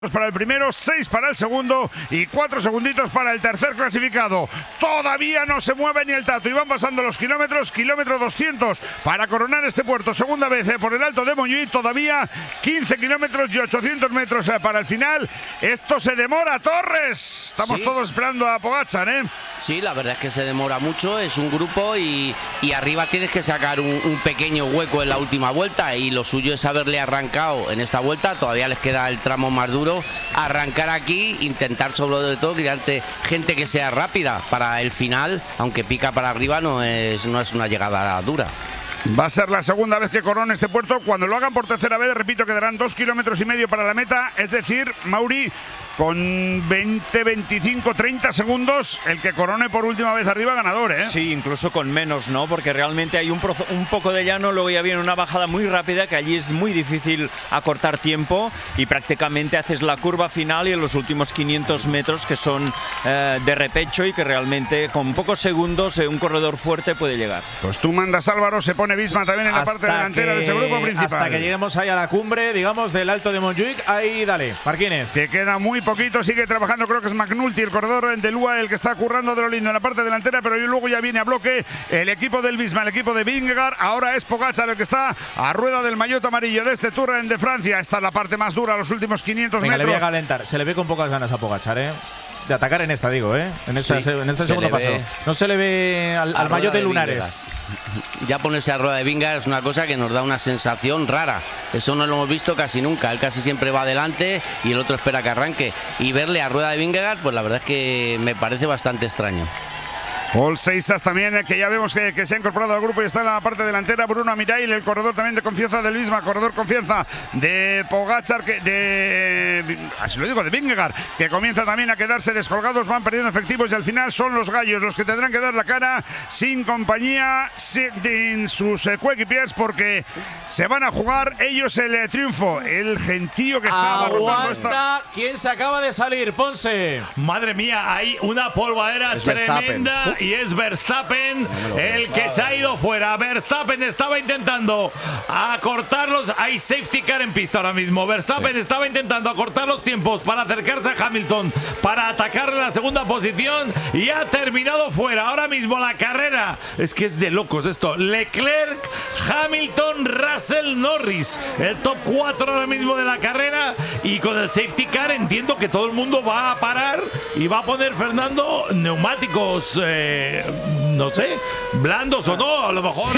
para el primero, 6 para el segundo y 4 segunditos para el tercer clasificado. Todavía no se mueve ni el tato y van pasando los kilómetros, kilómetro 200 para coronar este puerto. Segunda vez por el Alto de Montjuïc, todavía 15 kilómetros y 800 metros para el final. Esto se demora, Torres. Estamos todos esperando a Pogačar, ¿eh? Sí, la verdad es que se demora mucho, es un grupo y arriba tienes que sacar un pequeño hueco en la última vuelta y lo suyo es haberle arrancado en esta vuelta, todavía les queda el tramo más duro, arrancar aquí, intentar sobre todo tirarte gente que sea rápida para el final, aunque pica para arriba no es una llegada dura. Va a ser la segunda vez que corona este puerto. Cuando lo hagan por tercera vez, repito, quedarán 2,5 kilómetros para la meta. Es decir, Mauri, con 20, 25, 30 segundos, el que corone por última vez arriba, ganador, ¿eh? Sí, incluso con menos, ¿no? Porque realmente hay un poco de llano, luego ya viene una bajada muy rápida, que allí es muy difícil acortar tiempo y prácticamente haces la curva final y en los últimos 500 metros que son de repecho y que realmente con pocos segundos un corredor fuerte puede llegar. Pues tú mandas, Álvaro, se pone Visma también en la parte delantera de ese grupo principal. Hasta que lleguemos ahí a la cumbre, digamos, del Alto de Montjuïc, ahí dale, Marquínez. Que queda muy poquito, sigue trabajando, creo que es McNulty, el corredor de Lua, el que está currando de lo lindo en la parte delantera, pero luego ya viene a bloque el equipo del Visma, el equipo de Vingegaard. Ahora es Pogačar el que está a rueda del maillot amarillo de este Tour de Francia. Esta es la parte más dura, los últimos 500 Venga, metros. Le voy a calentar, se le ve con pocas ganas a Pogačar, ¿eh? De atacar en esta, digo, ¿eh? En este segundo paso. No se le ve al maillot de lunares. Ya ponerse a rueda de Vingegaard es una cosa que nos da una sensación rara. Eso no lo hemos visto casi nunca. Él casi siempre va adelante y el otro espera que arranque. Y verle a rueda de Vingegaard, pues la verdad es que me parece bastante extraño. Paul Seisas también, que ya vemos que se ha incorporado al grupo y está en la parte delantera. Bruno Amirail, el corredor también de confianza del Visma, corredor confianza de Pogačar, así lo digo, de Vingegaard, que comienza también a quedarse descolgados, van perdiendo efectivos y al final son los gallos los que tendrán que dar la cara sin compañía de sus coequipiers, porque se van a jugar ellos el triunfo. El gentío que está aguanta. ¿Quién se acaba de salir? Ponce. Madre mía, hay una polvadera tremenda. Y es Verstappen el que se ha ido fuera. Verstappen estaba intentando acortarlos. Hay safety car en pista ahora mismo. Verstappen estaba intentando acortar los tiempos para acercarse a Hamilton, para atacarle la segunda posición y ha terminado fuera. Ahora mismo la carrera es que es de locos esto. Leclerc, Hamilton, Russell, Norris. El top 4 ahora mismo de la carrera. Y con el safety car entiendo que todo el mundo va a parar y va a poner Fernando neumáticos no sé, blandos o no, a lo mejor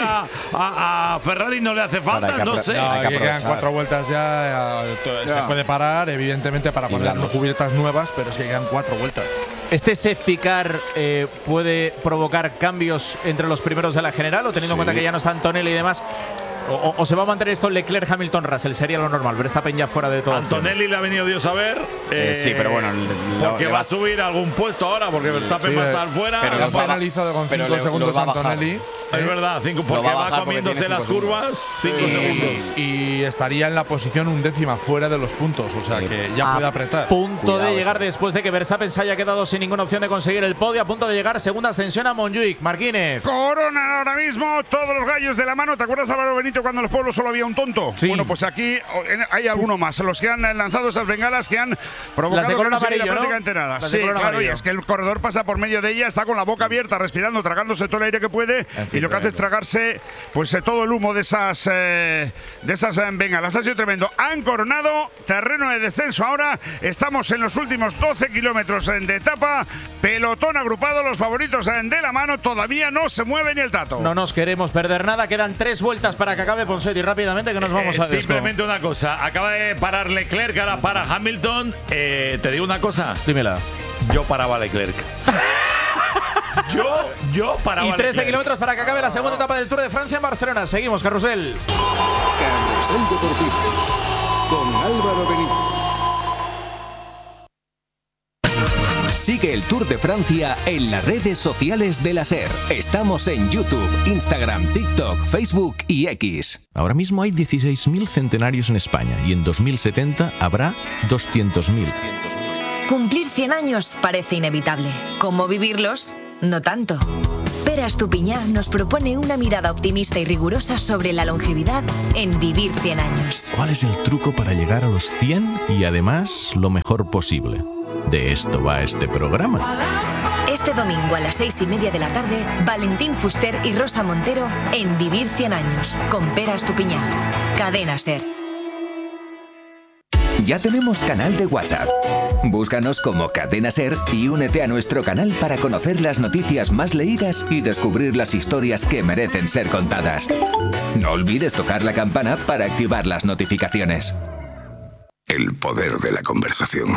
a Ferrari no le hace falta, no sé. No, que quedan 4 vueltas ya, se puede parar, evidentemente, para poner cubiertas nuevas, pero es que quedan 4 vueltas. ¿Este safety car puede provocar cambios entre los primeros de la general, o teniendo en cuenta que ya no está Antonelli y demás? ¿O se va a mantener esto Leclerc, Hamilton, Russell? Sería lo normal. Verstappen ya fuera de todo. Antonelli le ha venido Dios a ver. Sí, pero bueno. Porque va a subir algún puesto ahora, porque Verstappen va a estar fuera. Pero lo han penalizado con 5 segundos a Antonelli. Es verdad, 5, porque va comiéndose las curvas. 5 segundos. Y estaría en la posición 1/10 fuera de los puntos. O sea que ya puede apretar. A punto de llegar después de que Verstappen se haya quedado sin ninguna opción de conseguir el podio. A punto de llegar, segunda ascensión a Montjuïc. Marquínez. Coronan ahora mismo todos los gallos de la mano. ¿Te acuerdas, Álvaro Benito, cuando en los pueblos solo había un tonto? Sí. Bueno, pues aquí hay alguno más. Los que han lanzado esas bengalas que han provocado las de color amarillo, prácticamente nada. Sí, claro, y es que el corredor pasa por medio de ella, está con la boca abierta, respirando, tragándose todo el aire que puede, y lo que hace es tragarse pues todo el humo de esas bengalas. Ha sido tremendo. Han coronado terreno de descenso. Ahora estamos en los últimos 12 kilómetros de etapa. Pelotón agrupado, los favoritos de la mano. Todavía no se mueve ni el tato. No nos queremos perder nada. Quedan 3 vueltas para que acabe Ponsetti. Rápidamente que nos vamos a simplemente una cosa. Acaba de parar Leclerc, ahora para Hamilton. Te digo una cosa. Dímela. Yo paraba a Leclerc. Yo paraba. Y 13 kilómetros para que acabe la segunda etapa del Tour de Francia en Barcelona. Seguimos, Carrusel. Carrusel Deportivo con Álvaro Benito. Sigue el Tour de Francia en las redes sociales de la SER. Estamos en YouTube, Instagram, TikTok, Facebook y X. Ahora mismo hay 16.000 centenarios en España y en 2070 habrá 200.000. Cumplir 100 años parece inevitable. ¿Cómo vivirlos? No tanto. Pere Estupiñán nos propone una mirada optimista y rigurosa sobre la longevidad en Vivir 100 años. ¿Cuál es el truco para llegar a los 100 y además lo mejor posible? De esto va este programa. Este domingo a las 6:30 de la tarde, Valentín Fuster y Rosa Montero en Vivir 100 años con Pere Estupiñán. Cadena SER. Ya tenemos canal de WhatsApp. Búscanos como Cadena SER y únete a nuestro canal para conocer las noticias más leídas y descubrir las historias que merecen ser contadas. No olvides tocar la campana para activar las notificaciones. El poder de la conversación.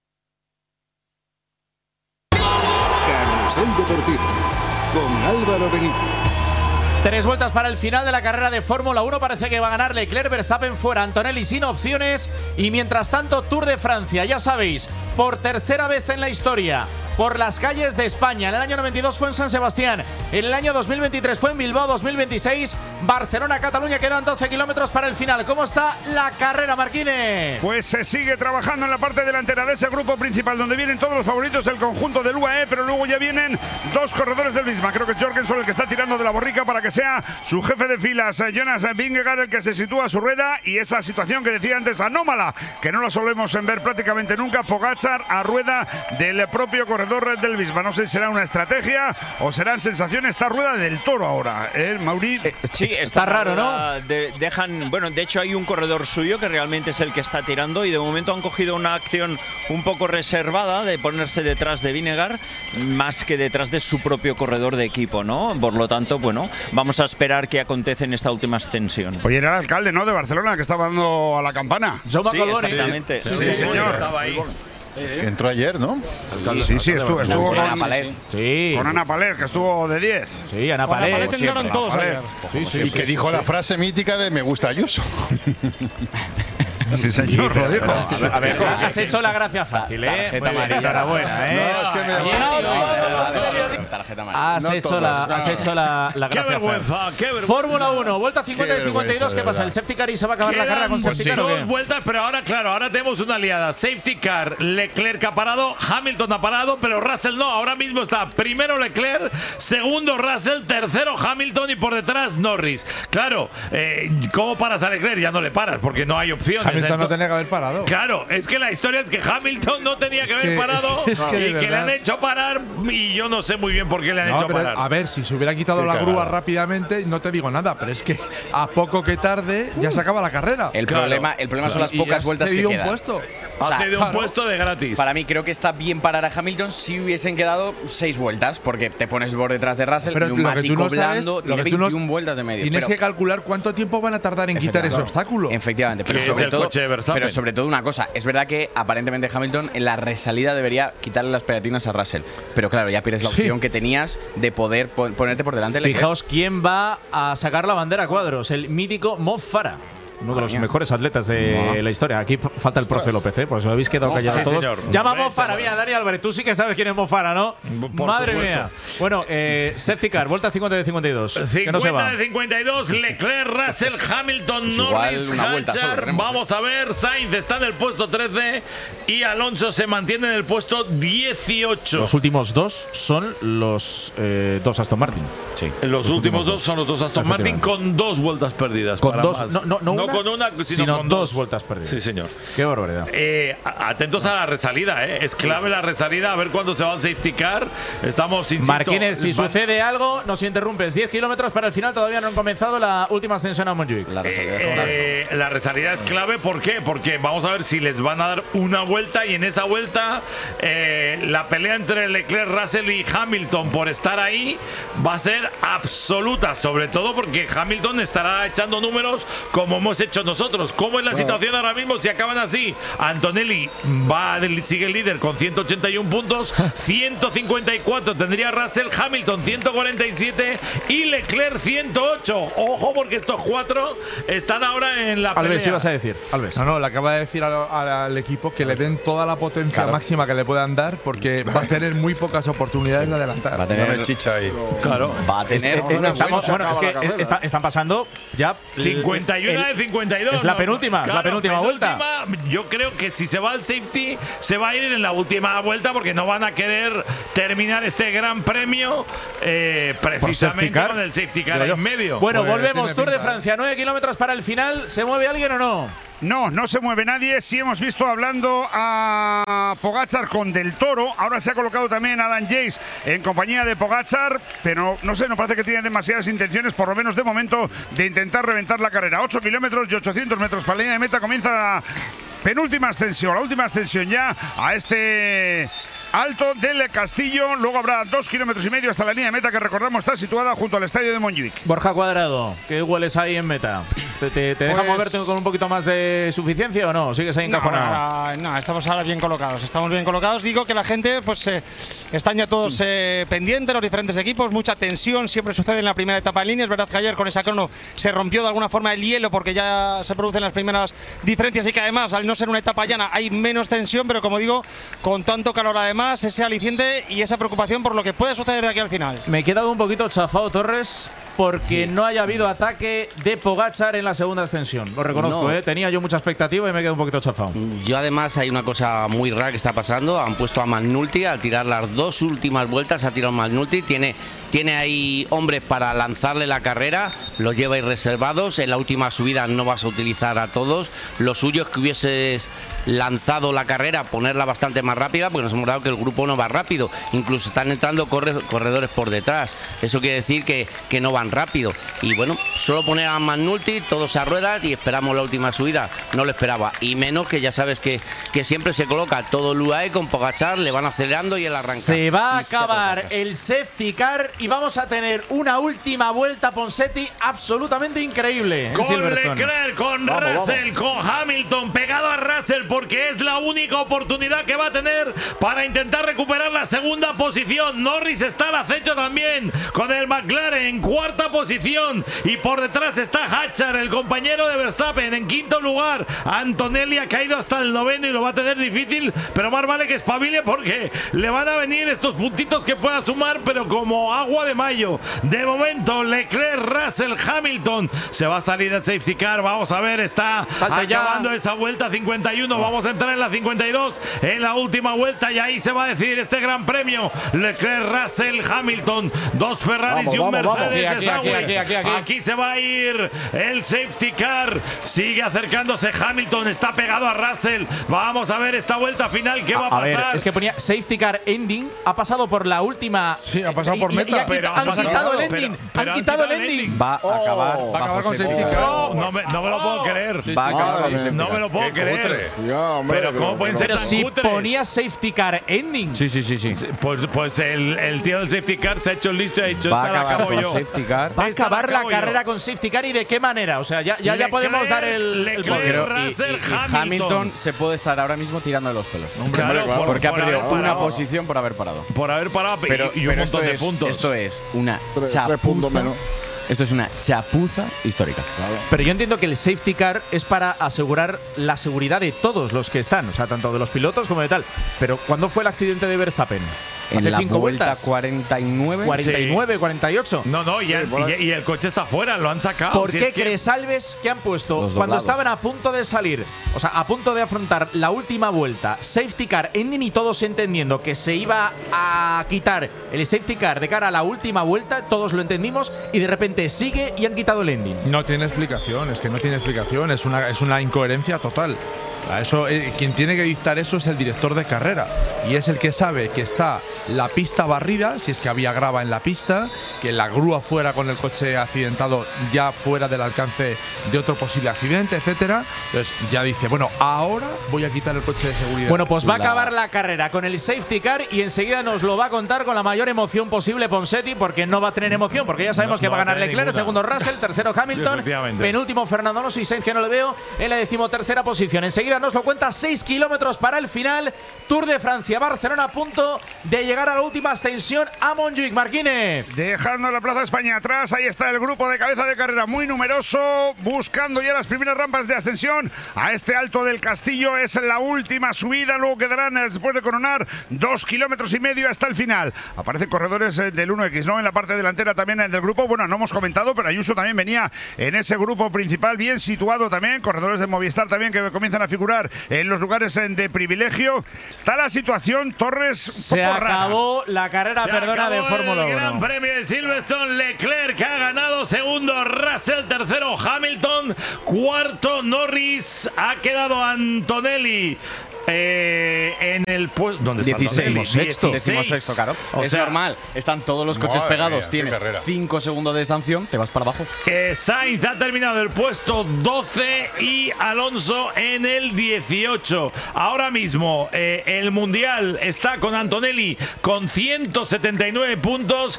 Carrusel Deportivo con Álvaro Benito. 3 vueltas para el final de la carrera de Fórmula 1. Parece que va a ganar Leclerc, Verstappen fuera, Antonelli sin opciones. Y mientras tanto, Tour de Francia, ya sabéis, por tercera vez en la historia, por las calles de España. En el año 92 fue en San Sebastián, en el año 2023 fue en Bilbao, 2026 Barcelona, Cataluña. Quedan 12 kilómetros para el final. ¿Cómo está la carrera, Marquines? Pues se sigue trabajando en la parte delantera de ese grupo principal, donde vienen todos los favoritos del conjunto del UAE, pero luego ya vienen 2 corredores del Visma. Creo que es Jorgensen el que está tirando de la borrica para que sea su jefe de filas, Jonas Vingegaard, el que se sitúa a su rueda, y esa situación que decía antes, anómala, que no la solemos ver prácticamente nunca, Pogačar a rueda del propio corredor del Visma. No sé si será una estrategia o serán sensaciones. Esta rueda del toro ahora, Mauri. Sí, está raro, ¿no? De hecho hay un corredor suyo que realmente es el que está tirando, y de momento han cogido una acción un poco reservada de ponerse detrás de Vingegaard más que detrás de su propio corredor de equipo, ¿no? Por lo tanto, bueno, vamos a esperar qué acontece en esta última ascensión. Oye, era el alcalde, ¿no?, de Barcelona, que estaba dando a la campana. Sí, exactamente. Sí, señor. Estaba ahí. Que entró ayer, ¿no? Sí, estuvo con Ana Palet. Sí. Con Ana Palet, que estuvo de 10. Sí, Ana Palet. entraron todos ayer. Y que dijo la frase mítica de me gusta Ayuso. Sí, señor, lo dijo. A ver, has hecho la gracia fácil, ¿eh? Tarjeta amarilla. Enhorabuena, ¿eh? No, es que Tarjeta amarilla. Has hecho la Qué gracia vergüenza, fácil. qué vergüenza. Fórmula 1, vuelta 50 y Qué 52. ¿Qué vergüenza, pasa? de ¿El safety car y se va a acabar la carrera con Quedan safety car o qué? 2 vueltas, pero ahora, claro, ahora tenemos una aliada. Safety car, Leclerc ha parado, Hamilton ha parado, pero Russell no. Ahora mismo está primero Leclerc, segundo Russell, tercero Hamilton y por detrás Norris. Claro, ¿cómo paras a Leclerc? Ya no le paras porque no hay opciones. Hamilton no tenía que haber parado. Claro, es que la historia es que Hamilton no tenía que haber parado es que de y que le verdad. han hecho parar, y yo no sé muy bien por qué le han hecho pero, parar. a ver, si se hubiera quitado Qué la grúa cagada. rápidamente, no te digo nada, pero es que a poco que tarde ya se acaba la carrera. El problema son las pocas vueltas que un quedan. puesto. O sea, Ha tenido un puesto de gratis. Para mí creo que está bien parar a Hamilton si hubiesen quedado 6 vueltas, porque te pones por detrás de Russell, Pero lo que neumático tú no sabes, blando, lo tiene que tú no- 21 vueltas de medio. Tienes pero, que calcular cuánto tiempo van a tardar en quitar ese obstáculo. Efectivamente, pero Que es el coche de Verstappen. pero sobre todo una cosa, es verdad que aparentemente Hamilton en la resalida debería quitarle las pegatinas a Russell, pero claro, ya pierdes la opción que tenías de poder ponerte por delante. Fijaos quién va a sacar la bandera a cuadros, el mítico Mo Farah. Uno de los mejores atletas de la historia. Aquí falta el profe López, ¿eh? Pues os habéis quedado callados todos. señor. Llama a Mo Farah. Mira, Dani Álvarez, tú sí que sabes quién es Mo Farah, ¿no? Por Madre supuesto. mía. Bueno, safety car, vuelta 50 de 52. Que no se 50 va. de 52, Leclerc, Russell, Hamilton, Pues igual Norris, una vuelta solo Hatchar. tenemos, Vamos a ver, Sainz está en el puesto 13 y Alonso se mantiene en el puesto 18. Los últimos dos son los 2 Aston Martin. Sí. Los últimos dos son los 2 Aston Martin con 2 vueltas perdidas. Con para 2, más. no una, con una, sino con 2 vueltas perdidas. Sí, señor. Qué barbaridad. Atentos a la resalida, ¿eh? Es clave la resalida, a ver cuándo se va al safety car. Estamos, insisto, Marquines, si sucede algo, nos interrumpes. 10 kilómetros para el final, todavía no han comenzado la última ascensión a Montjuic. La resalida es clave, ¿por qué? Porque vamos a ver si les van a dar una vuelta, y en esa vuelta la pelea entre Leclerc, Russell y Hamilton por estar ahí va a ser absoluta, sobre todo porque Hamilton estará echando números como hemos hecho nosotros. ¿Cómo es la situación ahora mismo si acaban así? Antonelli sigue el líder con 181 puntos, 154 tendría Russell, Hamilton 147 y Leclerc 108. Ojo, porque estos 4 están ahora en la pelea. Alves, ibas a decir. Alves. No, le acaba de decir al equipo que le den toda la potencia máxima que le puedan dar, porque va a tener muy pocas oportunidades de adelantar. Va a tener chicha ahí. Claro. Va a tener. Están pasando ya 51 de 52. Es la penúltima, Claro, la penúltima vuelta. Yo creo que si se va al safety, se va a ir en la última vuelta porque no van a querer terminar este gran premio precisamente con el safety car en medio. Bueno, Pues volvemos. tiene Tour de pinta, Francia, 9 kilómetros para el final. ¿Se mueve alguien o no? No, no se mueve nadie. Sí hemos visto hablando a Pogačar con Del Toro. Ahora se ha colocado también Adam Yates en compañía de Pogačar, pero no sé, no parece que tiene demasiadas intenciones, por lo menos de momento, de intentar reventar la carrera. 8 kilómetros y 800 metros para la línea de meta. Comienza la penúltima ascensión, la última ascensión ya a este Alto del Castillo. Luego habrá 2,5 kilómetros hasta la línea de meta, que recordamos está situada junto al estadio de Montjuic. Borja Cuadrado, ¿qué hueles ahí en meta? ¿Te deja moverte con un poquito más de suficiencia o no? ¿Sigues ahí encajonado? No, estamos ahora bien colocados. Estamos bien colocados. Digo que la gente, pues, están ya todos pendientes, los diferentes equipos. Mucha tensión siempre sucede en la primera etapa en línea. Es verdad que ayer con esa crono se rompió de alguna forma el hielo porque ya se producen las primeras diferencias y que además, al no ser una etapa llana, hay menos tensión. Pero como digo, con tanto calor además, ese aliciente y esa preocupación por lo que puede suceder de aquí al final. Me he quedado un poquito chafado, Torres, porque no haya habido ataque de Pogačar en la segunda ascensión. Lo reconozco, No. Tenía yo mucha expectativa y me he quedado un poquito chafado. Yo además hay una cosa muy rara que está pasando. Han puesto a McNulty a tirar las 2 últimas vueltas. Ha tirado McNulty. Tiene ahí hombres para lanzarle la carrera. Los lleva ahí reservados. En la última subida no vas a utilizar a todos. Lo suyo es que hubieses lanzado la carrera, ponerla bastante más rápida, porque nos hemos dado que el grupo no va rápido. Incluso están entrando corredores por detrás. Eso quiere decir que no van rápido. Y bueno, solo poner a McNulty, todos a ruedas y esperamos la última subida. No lo esperaba. Y menos que ya sabes que siempre se coloca todo el UAE con Pogačar, le van acelerando y él arranca. Se va a acabar el safety car y vamos a tener una última vuelta, Ponseti, absolutamente increíble. Con Leclerc, con Russell, con Hamilton, pegado a Russell, porque es la única oportunidad que va a tener para intentar recuperar la segunda posición. Norris está al acecho también con el McLaren en cuarta posición y por detrás está Hatchar, el compañero de Verstappen, en quinto lugar. Antonelli ha caído hasta el 9º y lo va a tener difícil, pero más vale que espabile porque le van a venir estos puntitos que pueda sumar, pero como agua de mayo. De momento Leclerc, Russell, Hamilton. Se va a salir el safety car, vamos a ver, está acabando esa vuelta 51. Vamos a entrar en la 52, en la última vuelta, y ahí se va a decidir este gran premio. Leclerc, Russell, Hamilton, 2 Ferraris y un Mercedes de Sauber. Aquí se va a ir el safety car. Sigue acercándose Hamilton, está pegado a Russell. Vamos a ver esta vuelta final, ¿qué va a pasar? Ver, es que ponía safety car ending, ha pasado por la última. Sí, ha pasado por meta. Han quitado el ending. Han quitado el ending. Va a acabar con safety car. No me lo puedo creer. Va a acabar con safety No car. me lo puedo creer. Pero ¿cómo pueden ser Pero tan si cutres? ponía safety car ending. Sí. Pues el tío del safety car se ha hecho listo y ha dicho, Va a esta la acabar acabo con yo. safety car. Va a Esta acabar la acabo yo. carrera con safety car y de qué manera. O sea, ya podemos dar el Leclerc, Creo- Russell, y Hamilton se puede estar ahora mismo tirando de los pelos. Claro, Porque ha por perdido haber una parado. posición por haber parado. Por haber parado Pero, y un montón de esto puntos. Esto es una 3 chapuza. puntos menos. Esto es una chapuza histórica. Pero yo entiendo que el safety car es para asegurar la seguridad de todos los que están, o sea, tanto de los pilotos como de tal. Pero ¿cuándo fue el accidente de Verstappen? En ¿Hace la 5 vuelta vueltas? 49. 49, 48. No, y el coche está fuera, lo han sacado. ¿Por Si qué es que- crees, Alves, que han puesto Los cuando doblados. estaban a punto de salir, o sea, a punto de afrontar la última vuelta, safety car ending y todos entendiendo que se iba a quitar el safety car de cara a la última vuelta, todos lo entendimos y de repente sigue y han quitado el ending? No tiene explicación, es que no tiene explicación, es una incoherencia total. Eso, quien tiene que dictar eso es el director de carrera y es el que sabe que está la pista barrida, si es que había grava en la pista, que la grúa fuera con el coche accidentado ya fuera del alcance de otro posible accidente, etcétera. Entonces ya dice, bueno, ahora voy a quitar el coche de seguridad. Bueno, pues va a acabar la carrera con el safety car y enseguida nos lo va a contar con la mayor emoción posible Ponseti, porque no va a tener emoción, porque ya sabemos que va a ganar tener Leclerc, ninguna. segundo Russell, tercero Hamilton, Efectivamente. penúltimo Fernando Alonso y Sainz, que no le veo, en la 13ª posición. Enseguida Ciudad nos lo cuenta. 6 kilómetros para el final. Tour de Francia, Barcelona, a punto de llegar a la última ascensión a Montjuic. Marquínez. Dejando la Plaza España atrás, ahí está el grupo de cabeza de carrera muy numeroso, buscando ya las primeras rampas de ascensión a este Alto del Castillo. Es la última subida, luego quedarán, después de coronar, 2,5 kilómetros hasta el final. Aparecen corredores del 1X, ¿no? En la parte delantera también del grupo. Bueno, no hemos comentado, pero Ayuso también venía en ese grupo principal, bien situado también. Corredores de Movistar también que comienzan a figurar en los lugares de privilegio. Está la situación, Torres, se acabó la carrera, de Fórmula 1. Gran Premio de Silverstone. Leclerc ha ganado, segundo Russell, tercero Hamilton, cuarto Norris, ha quedado Antonelli en el puesto. ¿Dónde está? 16º, claro. Es normal. Están todos los coches pegados. Tienes 5 segundos de sanción, te vas para abajo. Sainz ha terminado el puesto 12 y Alonso en el 18. Ahora mismo el Mundial está con Antonelli con 179 puntos,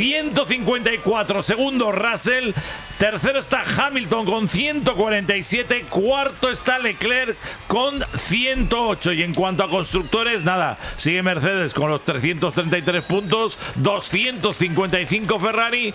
154 segundos Russell. Tercero está Hamilton con 147. Cuarto está Leclerc con 108. Y en cuanto a constructores, nada. Sigue Mercedes con los 333 puntos. 255 Ferrari.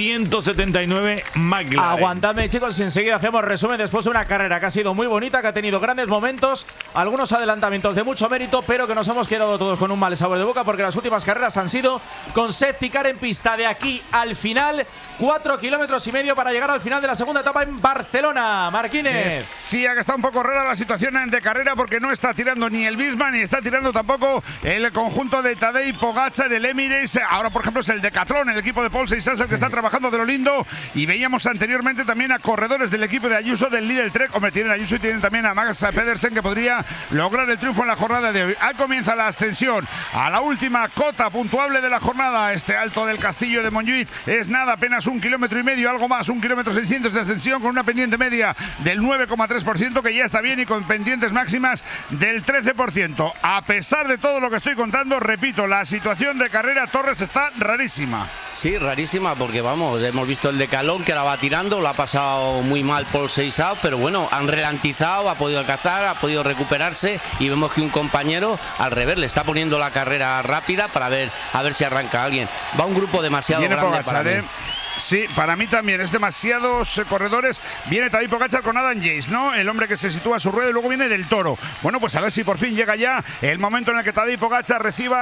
179 McLaren. Aguantadme, chicos, y enseguida hacemos resumen después de una carrera que ha sido muy bonita, que ha tenido grandes momentos, algunos adelantamientos de mucho mérito, pero que nos hemos quedado todos con un mal sabor de boca porque las últimas carreras han sido con safety car en pista. De aquí al final, 4,5 kilómetros para llegar al final de la segunda etapa en Barcelona. Marquínez. Decía que está un poco rara la situación de carrera porque no está tirando ni el Visma ni está tirando tampoco el conjunto de Tadej Pogačar, el Emirates. Ahora, por ejemplo, es el Decathlon, el equipo de Paul Seisass, el que está trabajando de lo lindo. Y veíamos anteriormente también a corredores del equipo de Ayuso, del Lidl Trek. Hombre, tienen a Ayuso y tienen también a Max Pedersen, que podría lograr el triunfo en la jornada de hoy. Ahí comienza la ascensión a la última cota puntuable de la jornada. Este Alto del Castillo de Montjuic es nada, apenas 1,5 kilómetros, algo más, 1,6 kilómetros de ascensión, con una pendiente media del 9,3%, que ya está bien, y con pendientes máximas del 13%. A pesar de todo lo que estoy contando, repito, la situación de carrera, Torres, está rarísima. Sí, rarísima, porque vamos, hemos visto el Decathlon que la va tirando, lo ha pasado muy mal Paul Seisass, pero bueno, han ralentizado, ha podido alcanzar, ha podido recuperarse, y vemos que un compañero al revés le está poniendo la carrera rápida para ver a ver si arranca alguien. Va un grupo demasiado grande Pogačar, para mí. Sí, para mí también, es demasiados corredores. Viene Tadej Pogačar con Adam Yates, ¿no? El hombre que se sitúa a su rueda, y luego viene Del Toro. Bueno, pues a ver si por fin llega ya el momento en el que Tadej Pogačar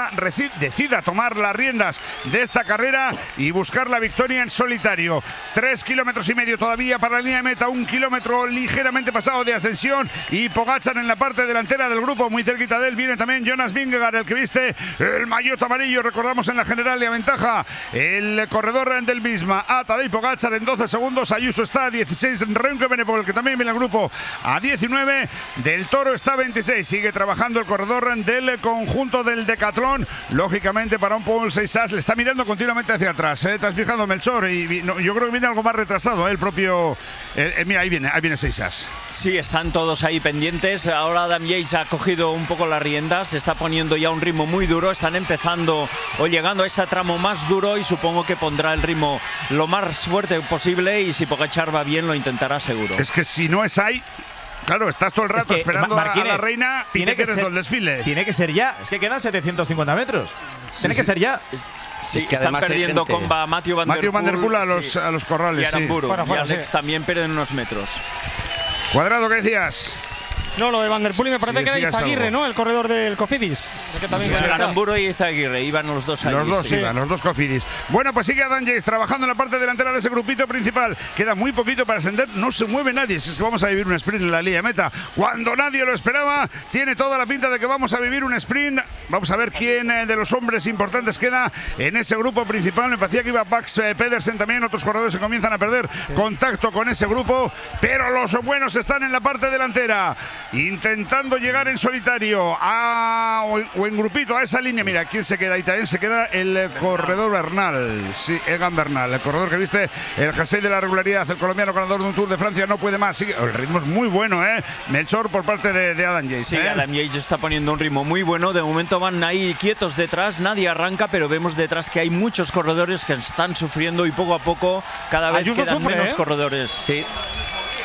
decida tomar las riendas de esta carrera y buscar la victoria en solitario. 3,5 kilómetros todavía para la línea de meta, 1 kilómetro ligeramente pasado de ascensión, y Pogačar en la parte delantera del grupo, muy cerquita de él viene también Jonas Vingegaard, el que viste el maillot amarillo, recordamos, en la general, de aventaja el corredor del Visma a Tadej Pogačar en 12 segundos. Ayuso está a 16, Remco Evenepoel, que también viene al grupo, a 19, Del Toro está a 26. Sigue trabajando el corredor del conjunto del Decathlon, lógicamente para un Paul Seisass, le está mirando continuamente hacia atrás, ¿te has fijado, Melchor? Y no, yo creo que viene algo más retrasado, el propio mira, ahí viene Seisass. Sí, están todos ahí pendientes. Ahora Adam Yates ha cogido un poco las riendas, se está poniendo ya un ritmo muy duro, están empezando o llegando a ese tramo más duro, y supongo que pondrá el ritmo lo más fuerte posible, y si Pogačar va bien lo intentará seguro. Es que si no es ahí, claro, estás todo el rato esperando a la reina y te quedes el desfile. Tiene que ser ya, es que quedan 750 metros. Tiene que ser ya. Sí, es que están perdiendo comba Mathieu Van Der Poel a los corrales. Y Aramburu. Y Alex también pierden unos metros. Cuadrado, ¿qué decías? No, lo de Van Der Poel, y me parece que era Izaguirre, ¿no? El corredor del Cofidis. Aramburu y Izaguirre iban los dos ahí. Los dos Cofidis. Bueno, pues sigue Adam Yates trabajando en la parte delantera de ese grupito principal. Queda muy poquito para ascender, no se mueve nadie. Si es que vamos a vivir un sprint en la línea de meta cuando nadie lo esperaba. Tiene toda la pinta de que vamos a vivir un sprint. Vamos a ver quién de los hombres importantes queda en ese grupo principal. Me parecía que iba Max Pedersen también. Otros corredores se comienzan a perder contacto con ese grupo, pero los buenos están en la parte delantera, intentando llegar en solitario o en grupito a esa línea. Mira, ¿quién se queda ahí? También se queda el corredor Bernal. Sí, Egan Bernal, el corredor que viste el jersey de la regularidad, el colombiano ganador de un Tour de Francia, no puede más. Sigue. El ritmo es muy bueno, Melchor, por parte de Adam Yates. Sí, Adam Yates está poniendo un ritmo muy bueno. De momento van ahí quietos detrás, nadie arranca, pero vemos detrás que hay muchos corredores que están sufriendo, y poco a poco cada vez quedan menos corredores. Sí.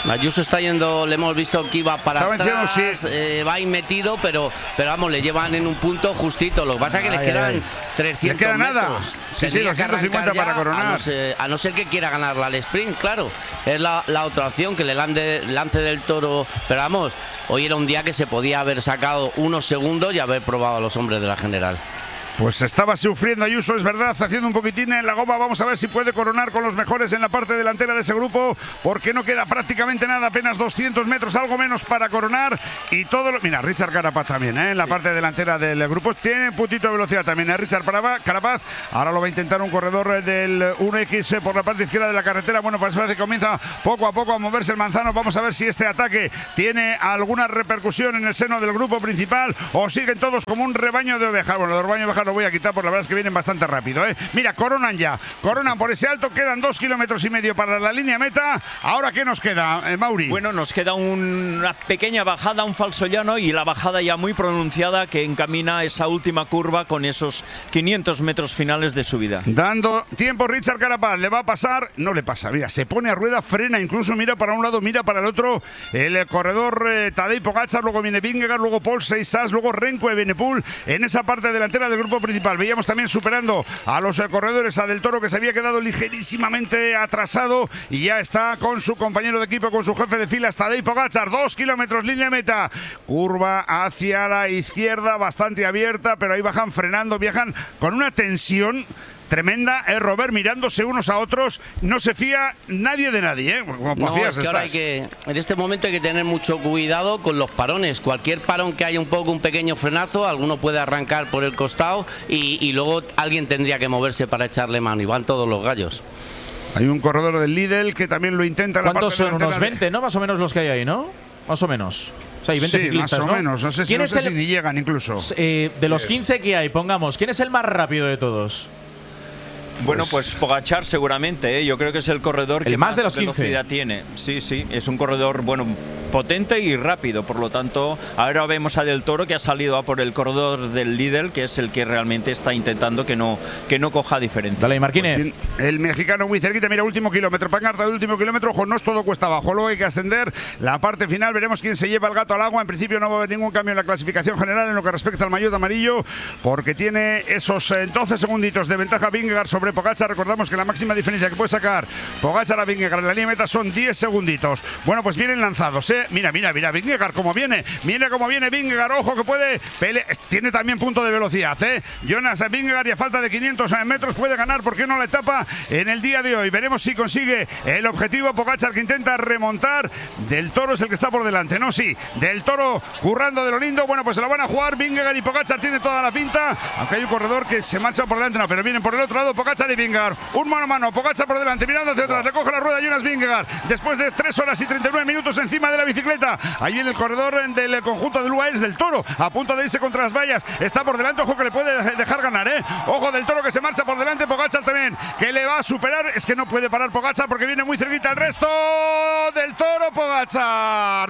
Ayuso está yendo, le hemos visto que iba para atrás, va ahí metido, pero vamos, le llevan en un punto justito. Lo que pasa es que les quedan 300 queda metros. nada. Sí, 250 para coronar. A no ser que quiera ganarla al sprint, claro. Es la otra opción, que le lance del Toro. Pero vamos, hoy era un día que se podía haber sacado unos segundos y haber probado a los hombres de la general. Pues estaba sufriendo Ayuso, es verdad, haciendo un poquitín en la goma. Vamos a ver si puede coronar con los mejores en la parte delantera de ese grupo, porque no queda prácticamente nada, apenas 200 metros, algo menos para coronar. Y todo lo... Mira, Richard Carapaz también, en la parte delantera del grupo. Tiene un puntito de velocidad también, Richard Carapaz. Ahora lo va a intentar un corredor del 1X por la parte izquierda de la carretera. Bueno, pues parece que comienza poco a poco a moverse el Manzano. Vamos a ver si este ataque tiene alguna repercusión en el seno del grupo principal o siguen todos como un rebaño de ovejas. Bueno, el rebaño de ovejas lo voy a quitar, por la verdad es que vienen bastante rápido, Mira, coronan por ese alto, quedan 2,5 kilómetros para la línea meta. Ahora, ¿qué nos queda, Mauri? Bueno, nos queda una pequeña bajada, un falso llano, y la bajada ya muy pronunciada que encamina esa última curva con esos 500 metros finales de subida. Dando tiempo Richard Carapaz, le va a pasar, no le pasa, mira, se pone a rueda, frena, incluso mira para un lado, mira para el otro, el corredor Tadej Pogačar, luego viene Vingegaard, luego Paul Seiss, luego Remco Evenepoel en esa parte delantera del grupo principal. Veíamos también superando a los corredores, a Del Toro, que se había quedado ligerísimamente atrasado y ya está con su compañero de equipo, con su jefe de filas, Tadej Pogačar. 2 kilómetros, línea meta, curva hacia la izquierda, bastante abierta, pero ahí bajan frenando, viajan con una tensión tremenda, Robert, mirándose unos a otros, no se fía nadie de nadie, Como no, es que ahora en este momento hay que tener mucho cuidado con los parones. Cualquier parón que haya un pequeño frenazo, alguno puede arrancar por el costado y luego alguien tendría que moverse para echarle mano, y van todos los gallos. Hay un corredor del Lidl que también lo intenta. ¿Cuántos son? Unos 20, ¿no? Más o menos los que hay ahí, ¿no? Más o menos. O sea, hay 20 ciclistas, más o menos. No sé si ni llegan incluso. De los 15 que hay, pongamos, ¿quién es el más rápido de todos? Bueno, pues Pogačar seguramente, Yo creo que es el corredor que más de los velocidad 15 tiene. Sí, es un corredor, potente y rápido. Por lo tanto, ahora vemos a Del Toro, que ha salido a por el corredor del Lidl, que es el que realmente está intentando que no coja diferencia. Dale, Marquínez. Pues el mexicano muy cerquita, mira, último kilómetro. Pancarta del último kilómetro, ojo, no es todo cuesta abajo. Luego hay que ascender la parte final. Veremos quién se lleva el gato al agua. En principio no va a haber ningún cambio en la clasificación general en lo que respecta al maillot amarillo, porque tiene esos 12 segunditos de ventaja Vingegaard sobre Pogačar. Recordamos que la máxima diferencia que puede sacar Pogačar a Vingegaard en la línea meta son 10 segunditos. Bueno, pues vienen lanzados, Mira Vingegaard cómo viene. Mira cómo viene Vingegaard. Ojo que puede pelear. Tiene también punto de velocidad, Jonas Vingegaard, y a falta de 500 metros puede ganar, ¿por qué no la etapa en el día de hoy? Veremos si consigue el objetivo. Pogačar, que intenta remontar. Del Toro es el que está por delante, ¿no? Sí, Del Toro currando de lo lindo. Bueno, pues se la van a jugar Vingegaard y Pogačar, tiene toda la pinta. Aunque hay un corredor que se marcha por delante, no, pero vienen por el otro lado Pogačar y Vingegaard. Un mano a mano, Pogačar por delante, mirando hacia atrás, recoge la rueda Jonas Vingegaard. Después de 3 horas y 39 minutos encima de la bicicleta. Ahí viene el corredor del conjunto del UAE, Del Toro, a punto de irse contra las vallas. Está por delante, ojo que le puede dejar ganar, Ojo Del Toro, que se marcha por delante. Pogačar también, que le va a superar. Es que no puede parar Pogačar porque viene muy cerquita el resto. Del Toro Pogačar,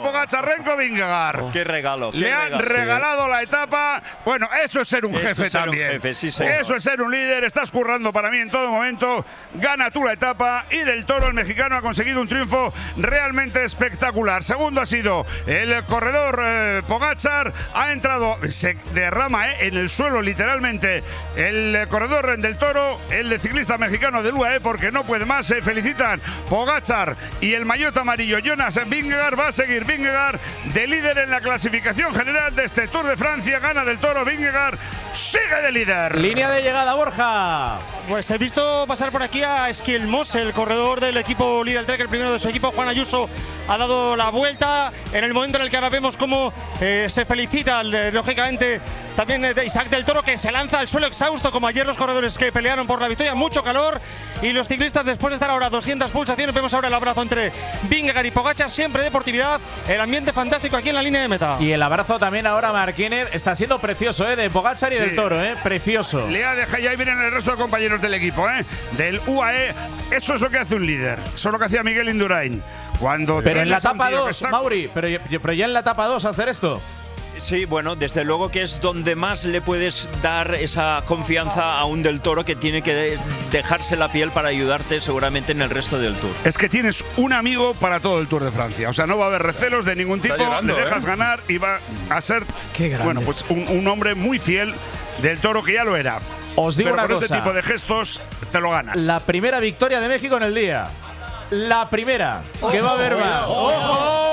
Remco Vingegaard. Qué regalo. Le han regalado la etapa. Bueno, eso es ser un jefe también. Eso es ser un líder. Estás currando para mí en todo momento. Gana tú la etapa, y Del Toro, el mexicano, ha conseguido un triunfo realmente espectacular. Segundo ha sido el corredor Pogačar. Ha entrado, se derrama en el suelo literalmente el corredor Del Toro, el ciclista mexicano del UAE, porque no puede más. Se felicitan Pogačar y el maillot amarillo Jonas Vingegaard. Va a seguir Vingegaard de líder en la clasificación general de este Tour de Francia. Gana Del Toro, Vingegaard sigue de líder. Línea de llegada, Borja. Pues he visto pasar por aquí a Esquilmos, el corredor del equipo Lidl Trek, el primero de su equipo. Juan Ayuso ha dado la vuelta en el momento en el que ahora vemos cómo se felicita, lógicamente, también de Isaac Del Toro, que se lanza al suelo exhausto, como ayer los corredores que pelearon por la victoria. Mucho calor, y los ciclistas, después de estar ahora a 200 pulsaciones, vemos ahora el abrazo entre Vingegaard y Pogačar, siempre deportividad, el ambiente fantástico aquí en la línea de meta. Y el abrazo también ahora, Marquínez, está siendo precioso, de Pogačar y Del Toro, precioso. Le ha dejado, y ahí vienen el resto de compañeros del equipo, del UAE. Eso es lo que hace un líder. Eso es lo que hacía Miguel Indurain. Pero en la etapa 2, Mauri, pero ya en la etapa 2 hacer esto. Sí, bueno, desde luego que es donde más le puedes dar esa confianza a un Del Toro, que tiene que dejarse la piel para ayudarte seguramente en el resto del Tour. Es que tienes un amigo para todo el Tour de Francia. O sea, no va a haber recelos de ningún tipo, llorando, le dejas ganar y va a ser bueno, pues un hombre muy fiel Del Toro, que ya lo era. Os digo pero una con cosa. este tipo de gestos te lo ganas. La primera victoria de México en el día. La primera. Que va a haber más. ¡Ojo!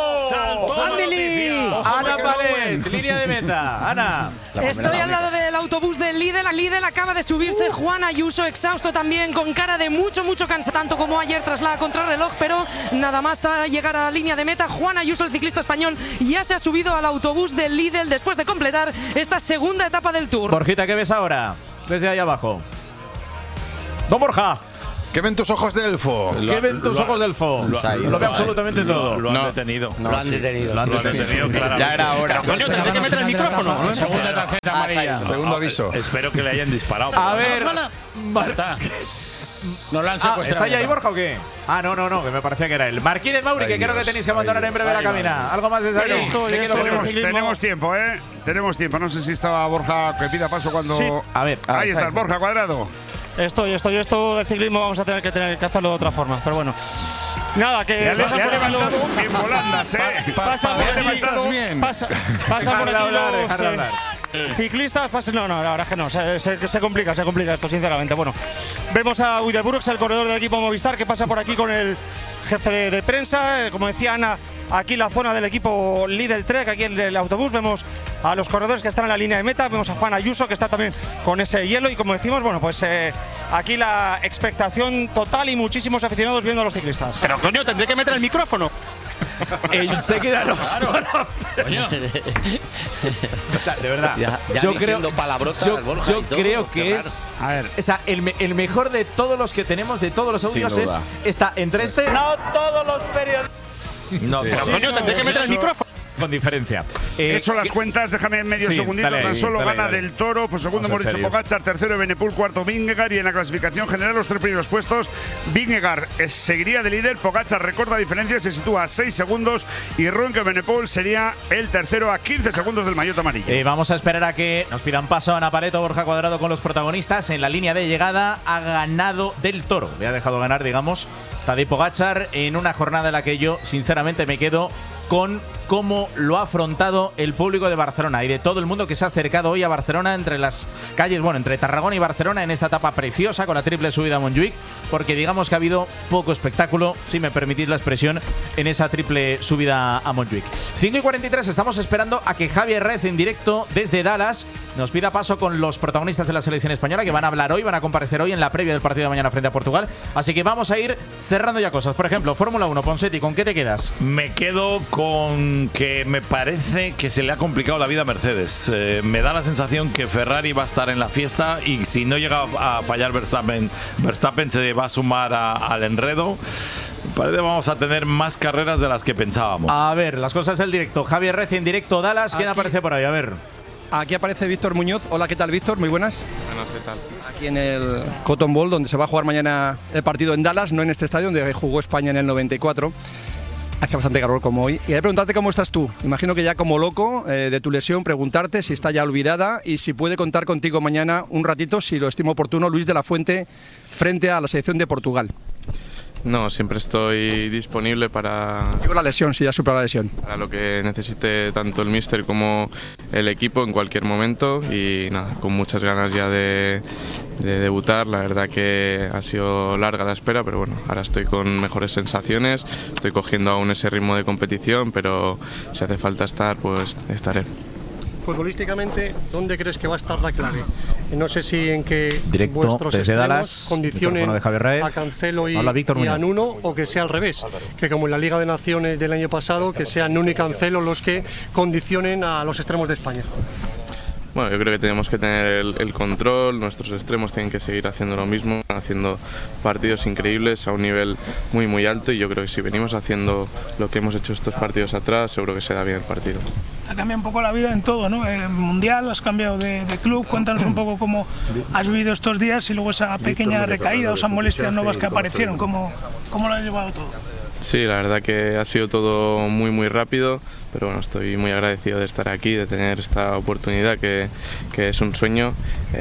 Ana Palet, línea de meta. Ana. Estoy al lado del autobús del Lidl. Lidl acaba de subirse Juan Ayuso, exhausto también, con cara de mucho cansancio, tanto como ayer tras la contrarreloj, pero nada más a llegar a la línea de meta. Juan Ayuso, el ciclista español, ya se ha subido al autobús del Lidl después de completar esta segunda etapa del Tour. Borjita, ¿qué ves ahora? Desde ahí abajo. Don Borja. ¿Qué ven tus ojos de elfo? ¿Qué ven tus ojos de elfo? Lo ve absolutamente todo. Lo han detenido. Lo han detenido. Lo han detenido, claro. Ya era hora. Coño, tendré que meter el micrófono. Segunda tarjeta amarilla. Segundo aviso. Espero que le hayan disparado. A ver. Está. Nos lo han secuestrado. ¿Está ya ahí Borja o qué? No, que me parecía que era él. Marquínez Mauri, que creo que tenéis que abandonar en breve la cabina. ¿Algo más desde ahí? Tenemos tiempo, ¿eh? Tenemos tiempo. No sé si estaba Borja que pida paso cuando… Sí. A ver. Ahí está, Borja Cuadrado. Esto del ciclismo vamos a tener que hacerlo de otra forma, pero bueno. Nada, que le ha levantado en volandas, pasa por aquí los ciclistas. No, la verdad es que no, se complica esto, sinceramente. Bueno, vemos a Uideburgs, el corredor del equipo Movistar, que pasa por aquí con el jefe de prensa. Como decía Ana, aquí la zona del equipo Lidl Trek, aquí en el autobús. Vemos a los corredores que están en la línea de meta. Vemos a Juan Ayuso, que está también con ese hielo. Y como decimos, bueno, pues aquí la expectación total y muchísimos aficionados viendo a los ciclistas. Pero coño, tendré que meter el micrófono. Enseguida nos… Coño. O sea, de verdad. Ya yo diciendo palabrotas al Borja y todo, creo que es… A ver. O sea, el mejor de todos los que tenemos, de todos los audios, está entre este… No todos los periodistas… No, pero coño, tendré que meter el micrófono. Con diferencia. He hecho las cuentas, déjame medio segundito. Tan solo gana Del Toro, pues segundo hemos dicho Pogačar, tercero Evenepoel, cuarto Vingegaard, y en la clasificación general los tres primeros puestos. Vingegaard seguiría de líder, Pogačar recorta diferencias, se sitúa a 6 segundos y Remco Evenepoel sería el tercero a 15 segundos del maillot amarillo. Vamos a esperar a que nos pidan paso. Ana Paleto, Borja Cuadrado con los protagonistas. En la línea de llegada ha ganado Del Toro. Le ha dejado ganar, digamos, Tadej Pogačar en una jornada en la que yo sinceramente me quedo con cómo lo ha afrontado el público de Barcelona y de todo el mundo que se ha acercado hoy a Barcelona entre las calles, bueno, entre Tarragona y Barcelona en esta etapa preciosa con la triple subida a Montjuic, porque digamos que ha habido poco espectáculo, si me permitís la expresión, en esa triple subida a Montjuic. 5:43, estamos esperando a que Javi Herrez en directo desde Dallas nos pida paso con los protagonistas de la selección española que van a hablar hoy, van a comparecer hoy en la previa del partido de mañana frente a Portugal, así que vamos a ir cerrando ya cosas. Por ejemplo, Fórmula 1, Ponseti, ¿con qué te quedas? Me quedo con que me parece que se le ha complicado la vida a Mercedes. Me da la sensación que Ferrari va a estar en la fiesta y si no llega a fallar Verstappen se va a sumar al enredo. Parece que vamos a tener más carreras de las que pensábamos. A ver, las cosas del directo. Javier Reci en directo, Dallas. ¿Quién aparece por ahí? A ver. Aquí aparece Víctor Muñoz. Hola, ¿qué tal, Víctor? Muy buenas. Buenas, ¿qué tal? Aquí en el Cotton Bowl, donde se va a jugar mañana el partido en Dallas, no en este estadio donde jugó España en el 94. Hace bastante calor como hoy. Y quería preguntarte cómo estás tú. Imagino que ya como loco de tu lesión, preguntarte si está ya olvidada y si puede contar contigo mañana un ratito, si lo estimo oportuno, Luis de la Fuente, frente a la selección de Portugal. No, siempre estoy disponible para… Digo la lesión, si ya supera la lesión. Para lo que necesite tanto el míster como el equipo en cualquier momento y nada, con muchas ganas ya de debutar. La verdad que ha sido larga la espera, pero bueno, ahora estoy con mejores sensaciones, estoy cogiendo aún ese ritmo de competición, pero si hace falta estar, pues estaré. Futbolísticamente, ¿dónde crees que va a estar la clave? No sé si en que directo vuestros desde extremos Dallas, condicionen a Cancelo y a Nuno, o que sea al revés, que como en la Liga de Naciones del año pasado, que sean Nuno y Cancelo los que condicionen a los extremos de España. Bueno, yo creo que tenemos que tener el control, nuestros extremos tienen que seguir haciendo lo mismo, haciendo partidos increíbles a un nivel muy muy alto, y yo creo que si venimos haciendo lo que hemos hecho estos partidos atrás, seguro que se da bien el partido. Ha cambiado un poco la vida en todo, ¿no? El mundial, has cambiado de club, cuéntanos un poco cómo has vivido estos días y luego esa pequeña recaída o esas molestias nuevas que aparecieron, ¿cómo lo has llevado todo? Sí, la verdad que ha sido todo muy muy rápido, pero bueno, estoy muy agradecido de estar aquí, de tener esta oportunidad que es un sueño.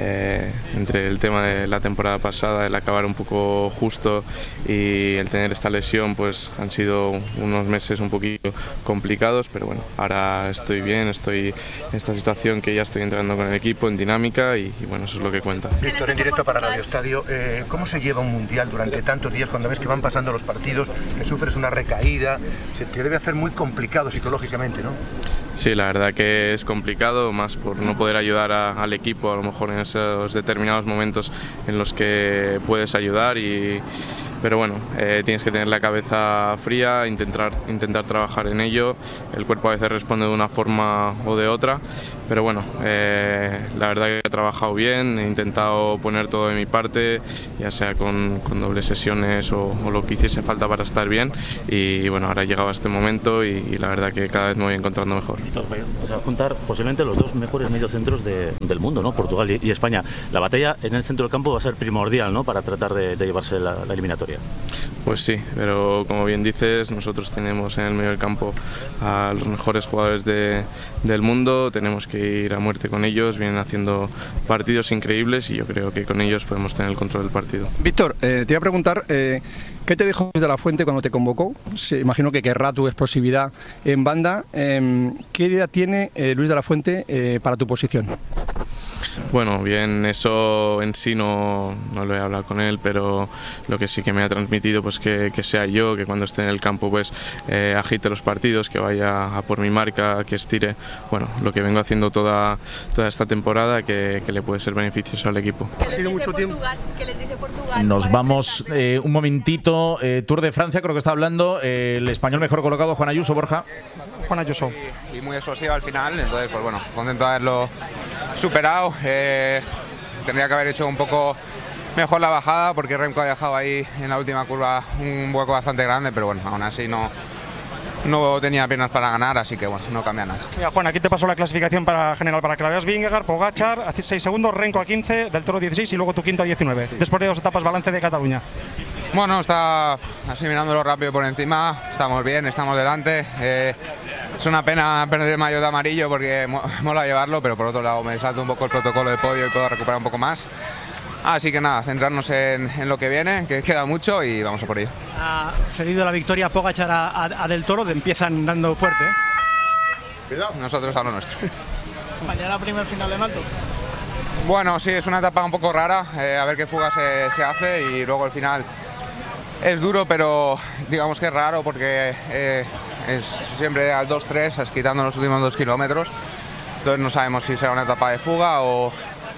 Entre el tema de la temporada pasada, el acabar un poco justo y el tener esta lesión, pues han sido unos meses un poquito complicados, pero bueno, ahora estoy bien, estoy en esta situación que ya estoy entrando con el equipo en dinámica y bueno, eso es lo que cuenta. Víctor, en directo para Radio Estadio, ¿cómo se lleva un mundial durante tantos días cuando ves que van pasando los partidos, que sufres una recaída? Se te debe hacer muy complicado psicológicamente, ¿no? Sí, la verdad que es complicado, más por no poder ayudar al equipo a lo mejor en esos determinados momentos en los que puedes ayudar, pero bueno, tienes que tener la cabeza fría, intentar trabajar en ello. El cuerpo a veces responde de una forma o de otra, pero bueno, la verdad que he trabajado bien, he intentado poner todo de mi parte, ya sea con dobles sesiones o lo que hiciese falta para estar bien, y bueno, ahora he llegado a este momento y la verdad que cada vez me voy encontrando mejor. O sea, juntar posiblemente los dos mejores mediocentros del mundo, ¿no? Portugal y España. La batalla en el centro del campo va a ser primordial, ¿no? Para tratar de llevarse la eliminatoria. Pues sí, pero como bien dices, nosotros tenemos en el medio del campo a los mejores jugadores del mundo, tenemos que ir a muerte con ellos, vienen haciendo partidos increíbles y yo creo que con ellos podemos tener el control del partido. Víctor, te iba a preguntar, ¿qué te dijo Luis de la Fuente cuando te convocó? Imagino que querrá tu explosividad en banda. ¿Qué idea tiene Luis de la Fuente para tu posición? Bueno, bien, eso en sí no lo he hablado con él, pero lo que sí que me ha transmitido pues que sea yo, que cuando esté en el campo pues agite los partidos, que vaya a por mi marca, que estire, bueno, lo que vengo haciendo toda esta temporada, que le puede ser beneficioso al equipo. ¿Qué les dice Portugal? Nos vamos un momentito, Tour de Francia, creo que está hablando el español mejor colocado, Juan Ayuso, Borja. Juan Ayuso. Y muy explosivo al final, entonces pues bueno, contento de haberlo superado. Tendría que haber hecho un poco mejor la bajada porque Remco ha dejado ahí en la última curva un hueco bastante grande, pero bueno, aún así no tenía piernas para ganar, así que bueno, no cambia nada. Mira, Juan, aquí te paso la clasificación general para que la veas. Vingegaard, Pogačar a 6 segundos, Renko a 15, Del Toro 16 y luego tu quinto a 19. Después de 2 etapas, balance de Cataluña. Bueno, está así mirándolo rápido por encima, estamos bien, estamos delante. Es una pena perder el maillot de amarillo porque mola llevarlo, pero por otro lado me salto un poco el protocolo de podio y puedo recuperar un poco más. Así que nada, centrarnos en lo que viene, que queda mucho y vamos a por ello. Ha cedido la victoria Pogačar a Del Toro, empiezan dando fuerte. Cuidado, nosotros a lo nuestro. Mañana primer final de Malto. Bueno, sí, es una etapa un poco rara, a ver qué fuga se hace y luego el final es duro, pero digamos que es raro porque es siempre al 2-3, quitando los últimos 2 kilómetros. Entonces no sabemos si será una etapa de fuga o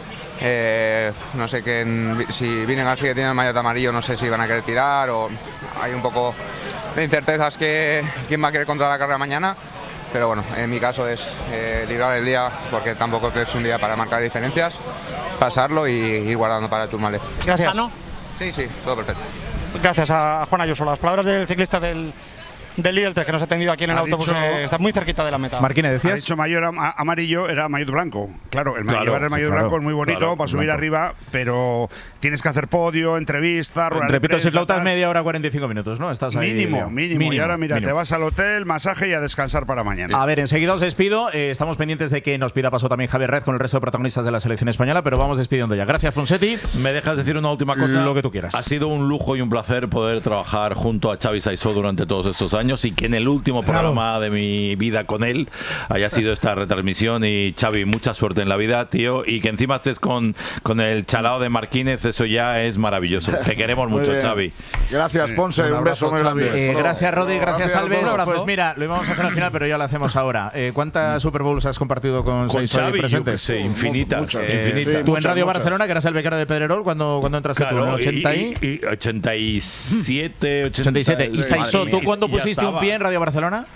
no sé si Vingegaard sigue teniendo el maillot amarillo, no sé si van a querer tirar o hay un poco de incertezas que quién va a querer controlar la carrera mañana. Pero bueno, en mi caso es librar el día porque tampoco es un día para marcar diferencias, pasarlo y ir guardando para el Tourmalet. Gracias. Sí, todo perfecto. Gracias a Juan Ayuso. Las palabras del ciclista del líder 3 que nos ha atendido aquí en el autobús, está muy cerquita de la meta. Marquina, decías. Ha dicho maillot amarillo, era maillot blanco. Claro, llevar el maillot blanco es muy bonito para subir arriba, pero tienes que hacer podio, entrevista, rueda de repito, prensa, si flautas media hora 45 minutos, ¿no? Estás ahí. Mínimo. Y ahora mira, te vas al hotel, masaje y a descansar para mañana. A ver, enseguida os despido. Estamos pendientes de que nos pida paso también Javier Red con el resto de protagonistas de la selección española, pero vamos despidiendo ya. Gracias, Ponseti. ¿Me dejas decir una última cosa? Lo que tú quieras. Ha sido un lujo y un placer poder trabajar junto a Xavi Saisó durante todos estos años y que en el último programa de mi vida con él haya sido esta retransmisión. Y Xavi, mucha suerte en la vida, tío, y que encima estés con el chalao de Marquínez, eso ya es maravilloso. Te queremos mucho, Xavi. Gracias, Ponce, un beso muy grande. Gracias, Rodi, gracias, Alves. Pues mira, lo íbamos a hacer al final, pero ya lo hacemos ahora. ¿Cuántas Super Bowls has compartido con Xavi presentes? Sí, infinitas. Tú en Radio Barcelona, que eras el becario de Pedrerol, cuando entraste tú, en el 87, 87. ¿Y Saisó, tú cuándo pusiste un pie en Radio Barcelona?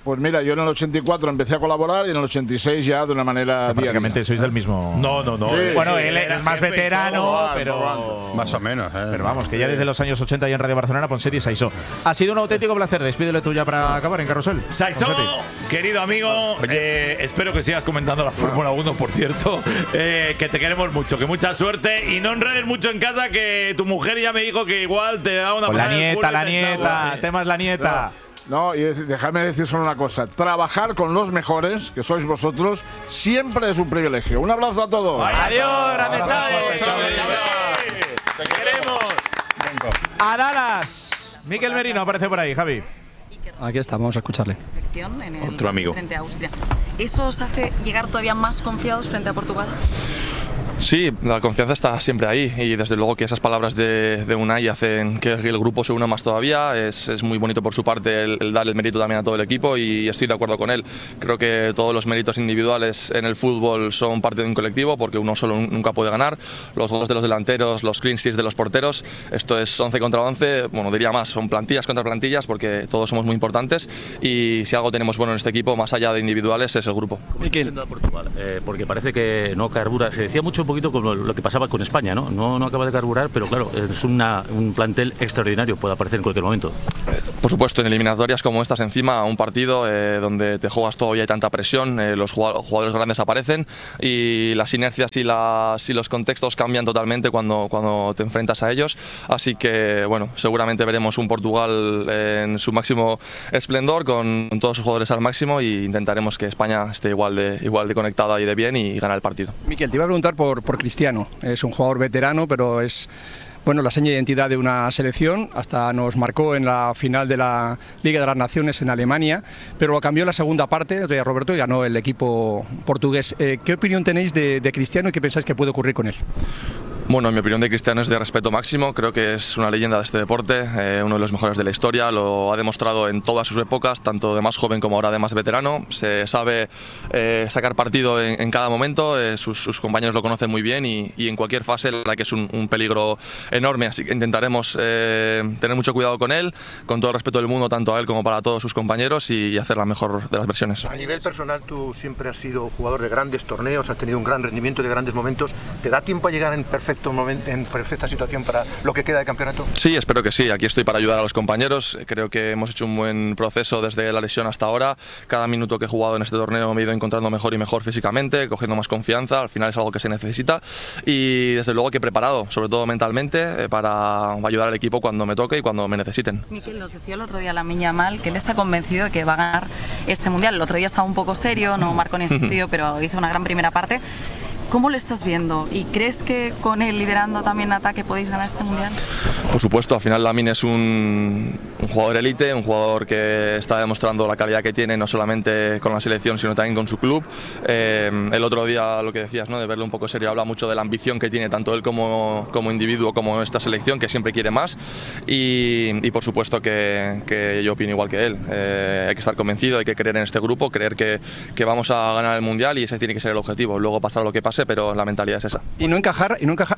Pues mira, yo en el 84 empecé a colaborar y en el 86 ya de una manera prácticamente sois del mismo. No. Sí, bueno, sí, él es más veterano, pero más o menos. Pero vamos, que ya desde los años 80 y en Radio Barcelona, Ponseti y Saisó. Ha sido un auténtico placer. Despídele tú ya para acabar en Carrusel. Saisó, querido amigo, espero que sigas comentando la Fórmula 1, por cierto, que te queremos mucho, que mucha suerte y no enredes mucho en casa, que tu mujer ya me dijo que igual te da una Con pasada en el culo la y te nieta, echaba. temas la nieta. No, y dejadme decir solo una cosa. Trabajar con los mejores, que sois vosotros, siempre es un privilegio. Un abrazo a todos. Adiós, grande Xavi. Te queremos. A Dallas. Miquel Merino aparece por ahí, Javi. Aquí estamos, vamos a escucharle. Otro amigo. Frente a Austria. ¿Eso os hace llegar todavía más confiados frente a Portugal? Sí, la confianza está siempre ahí y desde luego que esas palabras de Unai hacen que el grupo se una más todavía. Es muy bonito por su parte el dar el mérito también a todo el equipo y estoy de acuerdo con él. Creo que todos los méritos individuales en el fútbol son parte de un colectivo porque uno solo nunca puede ganar. Los goles de los delanteros, los clean sheets de los porteros, esto es 11 contra 11, bueno, diría más, son plantillas contra plantillas porque todos somos muy importantes y si algo tenemos bueno en este equipo, más allá de individuales, es el grupo. A Portugal, porque parece que no carbura, se decía mucho un poquito como lo que pasaba con España, ¿no? No acaba de carburar, pero claro, es un plantel extraordinario, puede aparecer en cualquier momento. Por supuesto, en eliminatorias como estas encima, un partido donde te juegas todo y hay tanta presión, los jugadores grandes aparecen y las inercias y los contextos cambian totalmente cuando te enfrentas a ellos, así que bueno, seguramente veremos un Portugal en su máximo esplendor con todos sus jugadores al máximo y intentaremos que España esté igual de conectada y de bien y ganar el partido. Miquel, te iba a preguntar por Cristiano, es un jugador veterano, pero es la seña de identidad de una selección, hasta nos marcó en la final de la Liga de las Naciones en Alemania, pero lo cambió en la segunda parte, Roberto, y ganó el equipo portugués. ¿Qué opinión tenéis de Cristiano y qué pensáis que puede ocurrir con él? Bueno, mi opinión de Cristiano es de respeto máximo, creo que es una leyenda de este deporte, uno de los mejores de la historia, lo ha demostrado en todas sus épocas, tanto de más joven como ahora de más veterano, se sabe sacar partido en cada momento, sus compañeros lo conocen muy bien y en cualquier fase la verdad que es un peligro enorme, así que intentaremos tener mucho cuidado con él, con todo el respeto del mundo, tanto a él como para todos sus compañeros y hacer la mejor de las versiones. A nivel personal tú siempre has sido jugador de grandes torneos, has tenido un gran rendimiento de grandes momentos, ¿te da tiempo a llegar en perfecta situación para lo que queda de campeonato? Sí, espero que sí. Aquí estoy para ayudar a los compañeros. Creo que hemos hecho un buen proceso desde la lesión hasta ahora. Cada minuto que he jugado en este torneo me he ido encontrando mejor y mejor físicamente, cogiendo más confianza. Al final es algo que se necesita y desde luego que he preparado, sobre todo mentalmente, para ayudar al equipo cuando me toque y cuando me necesiten. Miquel, nos decía el otro día Lamine Yamal que él está convencido de que va a ganar este mundial. El otro día estaba un poco serio, no marcó ni insistió, pero hizo una gran primera parte. ¿Cómo lo estás viendo? ¿Y crees que con él liderando también ataque podéis ganar este mundial? Por supuesto, al final Lamine es un jugador élite, un jugador que está demostrando la calidad que tiene no solamente con la selección sino también con su club. El otro día lo que decías, ¿no? De verlo un poco serio, habla mucho de la ambición que tiene tanto él como individuo como esta selección, que siempre quiere más y por supuesto que yo opino igual que él. Hay que estar convencido, hay que creer en este grupo, creer que vamos a ganar el mundial y ese tiene que ser el objetivo. Luego pasará lo que pase, pero la mentalidad es esa. Y no encajar,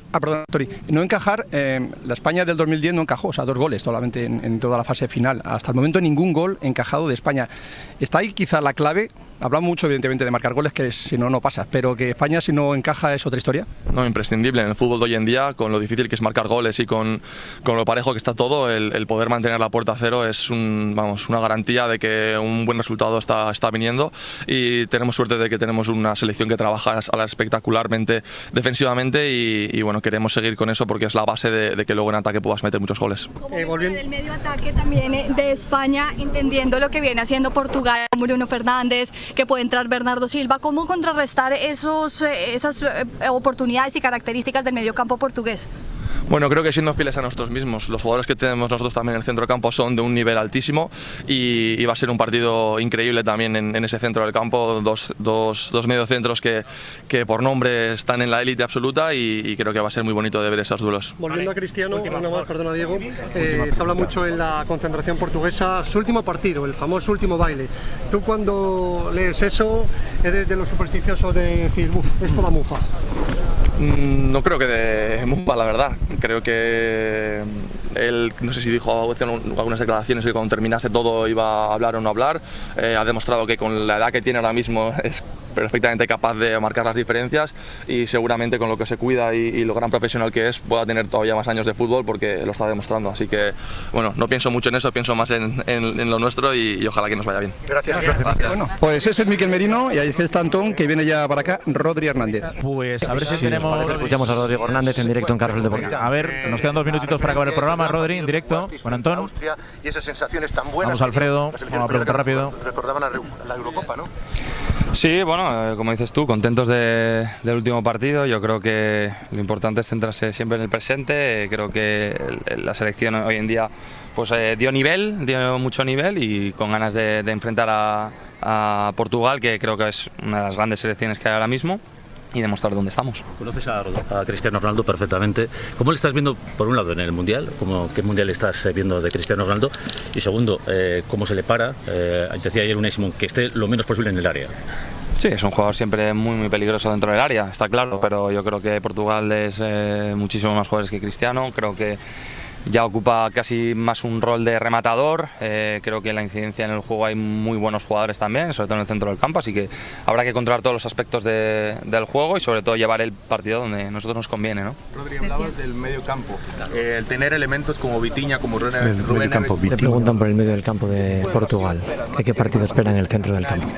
la España del 2010 no encajó, o sea, 2 goles solamente en toda la fase final. Hasta el momento ningún gol encajado de España. Está ahí quizá la clave. Hablamos mucho evidentemente de marcar goles, que si no, no pasa, pero que España si no encaja es otra historia. No, imprescindible. En el fútbol de hoy en día, con lo difícil que es marcar goles y con lo parejo que está todo, el poder mantener la puerta a cero es una garantía de que un buen resultado está viniendo y tenemos suerte de que tenemos una selección que trabaja espectacularmente defensivamente y bueno, queremos seguir con eso porque es la base de que luego en ataque puedas meter muchos goles. El medio ataque también de España, entendiendo lo que viene haciendo Portugal, Bruno Fernández, que puede entrar Bernardo Silva, ¿cómo contrarrestar esas oportunidades y características del mediocampo portugués? Bueno, creo que siendo fieles a nosotros mismos, los jugadores que tenemos nosotros también en el centro del campo son de un nivel altísimo y va a ser un partido increíble también en ese centro del campo, dos mediocentros que por nombre están en la élite absoluta y creo que va a ser muy bonito de ver esos duelos. Volviendo a Cristiano, perdona Diego, se habla mucho en la concentración portuguesa, su último partido, el famoso último baile. Tú cuando lees eso, ¿eres de los supersticiosos de decir, esto va mufa? No creo que de mufa, la verdad. Creo que él no sé si dijo algunas declaraciones que cuando terminase todo iba a hablar o no hablar. Ha demostrado que con la edad que tiene ahora mismo es perfectamente capaz de marcar las diferencias y seguramente con lo que se cuida y lo gran profesional que es pueda tener todavía más años de fútbol porque lo está demostrando. Así que bueno, no pienso mucho en eso, pienso más en lo nuestro y ojalá que nos vaya bien. Gracias. Bueno, pues ese es Miquel Merino y ahí está Antón, que viene ya para acá, Rodri Hernández. Pues a ver si tenemos... Escuchamos a Rodrigo Hernández en directo en Carrusel Deportivo. A ver, nos quedan 2 minutitos para acabar el programa, Rodri, en directo. Con Antón. Y esas sensaciones tan buenas. Vamos, Alfredo, vamos a preguntar rápido. Recordaban la Eurocopa, ¿no? Sí, bueno, como dices tú, contentos del último partido. Yo creo que lo importante es centrarse siempre en el presente. Creo que la selección hoy en día pues dio mucho nivel y con ganas de enfrentar a Portugal, que creo que es una de las grandes selecciones que hay ahora mismo, y demostrar dónde estamos. Conoces a Cristiano Ronaldo perfectamente. ¿Cómo le estás viendo, por un lado, en el Mundial? ¿Qué Mundial estás viendo de Cristiano Ronaldo? Y segundo, ¿cómo se le para? Decía ayer Unai Simón que esté lo menos posible en el área. Sí, es un jugador siempre muy peligroso dentro del área, está claro, pero yo creo que Portugal es muchísimo más jugadores que Cristiano. Creo que ya ocupa casi más un rol de rematador. Creo que en la incidencia en el juego hay muy buenos jugadores también, sobre todo en el centro del campo, así que habrá que controlar todos los aspectos del juego y sobre todo llevar el partido donde a nosotros nos conviene, ¿no? Rodri, hablabas del medio campo, el tener elementos como Vitinha, como Rubén Le preguntan por el medio del campo de Portugal, ¿qué partido espera en el centro del campo?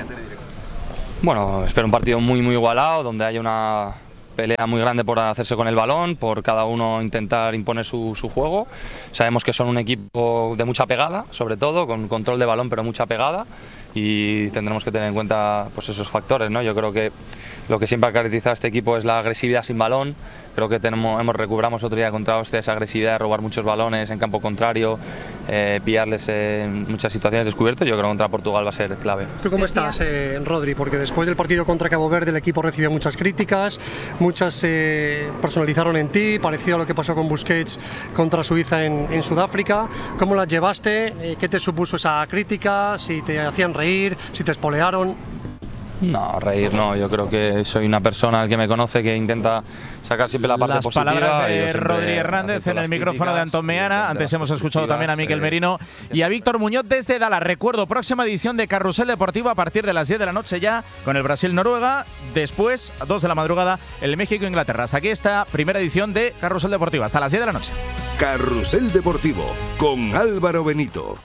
Bueno, espero un partido muy igualado, donde haya una pelea muy grande por hacerse con el balón, por cada uno intentar imponer su juego. Sabemos que son un equipo de mucha pegada, sobre todo, con control de balón pero mucha pegada, y tendremos que tener en cuenta pues esos factores, ¿no? Yo creo que lo que siempre ha caracterizado a este equipo es la agresividad sin balón. Creo que recuperamos otro día contra Austria esa agresividad de robar muchos balones en campo contrario, pillarles en muchas situaciones descubiertas. Yo creo que contra Portugal va a ser clave. ¿Tú cómo estás, Rodri? Porque después del partido contra Cabo Verde el equipo recibió muchas críticas, muchas personalizaron en ti, parecido a lo que pasó con Busquets contra Suiza en Sudáfrica. ¿Cómo las llevaste? ¿Qué te supuso esa crítica? ¿Si te hacían reír? ¿Si te espolearon? No, reír no, yo creo que soy una persona al que me conoce que intenta sacar siempre la parte positiva. Las palabras de Rodri Hernández en el micrófono de Antón Meana. Antes hemos escuchado también a Miquel Merino y a Víctor Muñoz desde Dallas. Recuerdo, próxima edición de Carrusel Deportivo a partir de las 10 de la noche ya con el Brasil-Noruega. Después, a 2 de la madrugada, el México-Inglaterra. Hasta aquí esta primera edición de Carrusel Deportivo. Hasta las 10 de la noche. Carrusel Deportivo con Álvaro Benito.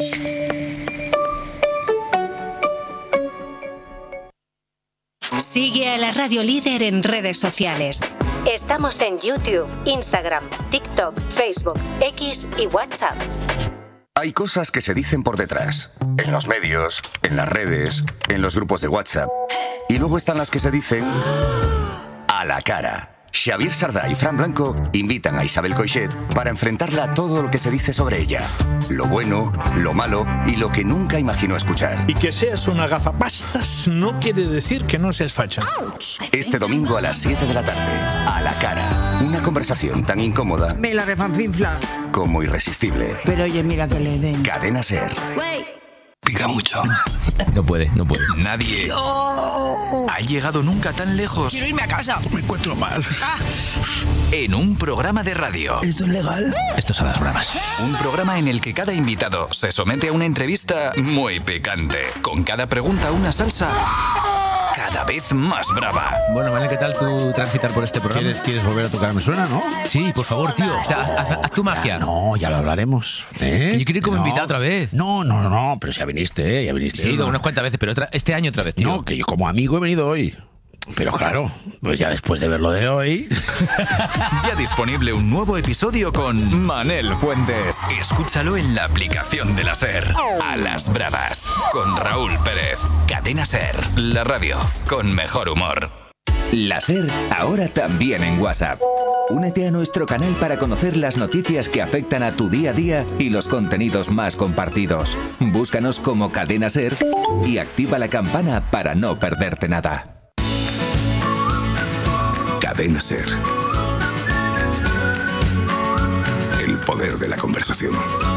Sigue a la Radio Líder en redes sociales. Estamos en YouTube, Instagram, TikTok, Facebook, X y WhatsApp. Hay cosas que se dicen por detrás, en los medios, en las redes, en los grupos de WhatsApp. Y luego están las que se dicen a la cara. Xavier Sardá y Fran Blanco invitan a Isabel Coixet para enfrentarla a todo lo que se dice sobre ella. Lo bueno, lo malo y lo que nunca imaginó escuchar. Y que seas una gafapastas no quiere decir que no seas facha. Este domingo a las 7 de la tarde, a la cara. Una conversación tan incómoda Me la refanfinfla. como irresistible. Pero oye, mira que le den. Cadena SER. Pica mucho. No puede. Nadie ha llegado nunca tan lejos. Quiero irme a casa. Me encuentro mal. En un programa de radio. ¿Esto es legal? Esto son las bromas. Un programa en el que cada invitado se somete a una entrevista muy picante. Con cada pregunta una salsa cada vez más brava. Bueno, Manel, ¿qué tal tú transitar por este programa? ¿Quieres volver a tocar? Me suena, ¿no? Sí, por favor, tío. O sea, haz tu magia. No, ya lo hablaremos. Que yo quiero ir como invitado otra vez. No, pero ya viniste, ya viniste. Sí, unas cuantas veces, pero este año otra vez, tío. No, que yo como amigo he venido hoy. Pero claro, pues ya después de ver lo de hoy... Ya disponible un nuevo episodio con Manel Fuentes. Escúchalo en la aplicación de la SER. A las bravas, con Raúl Pérez. Cadena SER, la radio con mejor humor. La SER ahora también en WhatsApp. Únete a nuestro canal para conocer las noticias que afectan a tu día a día y los contenidos más compartidos. Búscanos como Cadena SER y activa la campana para no perderte nada. Cadena SER. El poder de la conversación.